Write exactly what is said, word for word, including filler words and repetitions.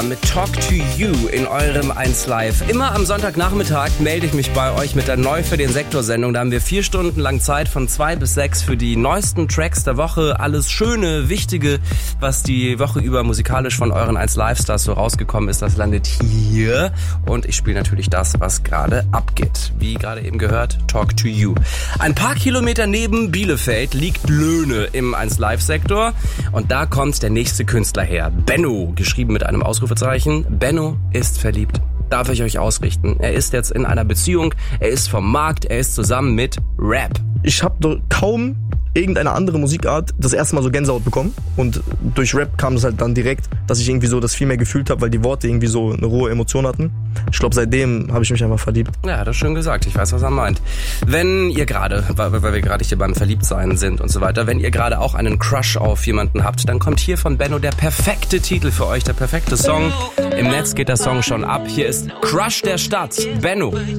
Mit Talk to You in eurem eins Live. Immer am Sonntagnachmittag melde ich mich bei euch mit der Neu für den Sektor-Sendung. Da haben wir vier Stunden lang Zeit von zwei bis sechs für die neuesten Tracks der Woche. Alles Schöne, Wichtige, was die Woche über musikalisch von euren eins Live-Stars so rausgekommen ist, das landet hier. Und ich spiele natürlich das, was gerade abgeht. Wie gerade eben gehört, Talk to You. Ein paar Kilometer neben Bielefeld liegt Löhne im eins Live-Sektor. Und da kommt der nächste Künstler her. Benno, geschrieben mit einem Ausrufezeichen. Benno ist verliebt. Darf ich euch ausrichten. Er ist jetzt in einer Beziehung, er ist vom Markt, er ist zusammen mit Rap. Ich habe kaum irgendeine andere Musikart das erste Mal so Gänsehaut bekommen und durch Rap kam es halt dann direkt, dass ich irgendwie so das viel mehr gefühlt habe, weil die Worte irgendwie so eine rohe Emotion hatten. Ich glaube, seitdem habe ich mich einfach verliebt. Ja, hat er schön gesagt. Ich weiß, was er meint. Wenn ihr gerade, weil, weil wir gerade hier beim Verliebtsein sind und so weiter, wenn ihr gerade auch einen Crush auf jemanden habt, dann kommt hier von Benno der perfekte Titel für euch, der perfekte Song. Im Netz geht der Song schon ab. Hier ist Crush der Stadt. Benno.